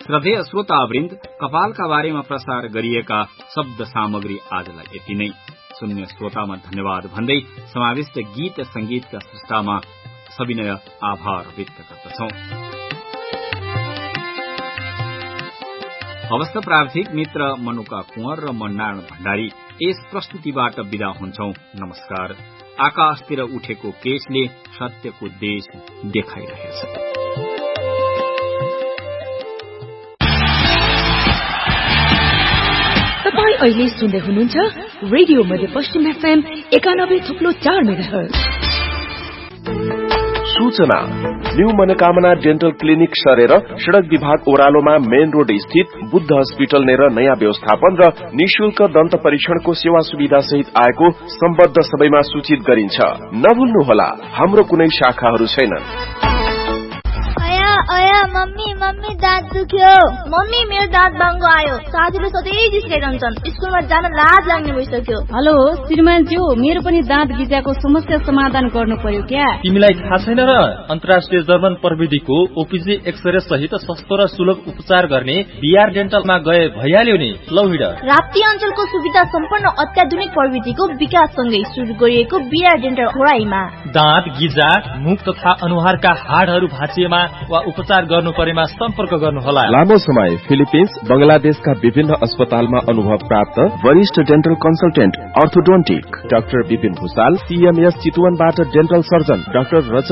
श्रद्धेय श्रोतावृन्द, कपालका बारेमा प्रसार गरिएका शब्द सामग्री आजलाई यति नै। शून्य श्रोतामा धन्यवाद भन्दै समाविष्ट गीत संगीतका सृष्टामा सविनय आभार व्यक्त गर्दछौं। अवस्था प्राविधिक मित्र मनुका कुंवर र मन्नारायण भण्डारी यस प्रस्तुतिबाट विदा हुन्छौं। नमस्कार। आकाशतिर उठेको केसले सत्यको देश देखाइरहेछ। तपाईं अहिले सुन्दै हुनुहुन्छ रेडियो मध्यपश्चिम FM 91.4 मेगाहर्ज। सूचना न्यू मनोकामना डेन्टल क्लिनिक सरेर सड़क विभाग ओह्रालोमा मेन रोड स्थित बुद्ध हस्पिटल नेर नयाँ व्यवस्थापन र निशुल्क दन्त परीक्षणको सेवा सुविधा सहित आएको सम्बद्ध सबैमा सूचित गरिन्छ। नभुल्नुहोला, हाम्रो कुनै शाखाहरू छैनन्। मम्मी दाँत दुख्यो। मम्मी मेरो दाँत बाङ्गो आयो। साथीले सधैँ जिस्काइरहन्छन्। स्कुलमा जान लाज लाग्ने भइसक्यो। हेलो श्रीमानज्यू, मेरो पनि दाँत गिजाको समस्या समाधान गर्नु पर्यो क्या? तिमीलाई थाहा छैन र? अन्तर्राष्ट्रिय जर्मन प्रविधिको ओपीजी एक्सरे सहित सस्तो र सुलभ उपचार गर्ने बीआर डेन्टलमा गए भइहाल्यो नि। लौ हिँड। राप्ती अञ्चलको सुविधा सम्पन्न अत्याधुनिक प्रविधिको विकाससँगै सुरु गरिएको बीआर डेन्टल खोराईमा दाँत गिजा, मुख तथा अनुहारका हाडहरू भाँचिएमा वा उपचार गर्नु परेमा सम्पर्क गर्नुहोला। लामो समय फिलिपिन्स, बंगलादेशका विभिन्न अस्पतालमा अनुभव प्राप्त वरिष्ठ dental consultant orthodontic doctor Vipin Bhusal, CMS चितवनबाट dental surgeon doctor